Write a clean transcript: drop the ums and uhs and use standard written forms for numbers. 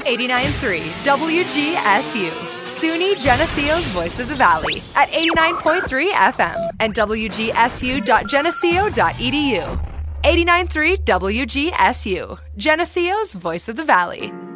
89.3 WGSU, SUNY Geneseo's Voice of the Valley at 89.3 FM and WGSU.geneseo.edu. 89.3 WGSU, Geneseo's Voice of the Valley.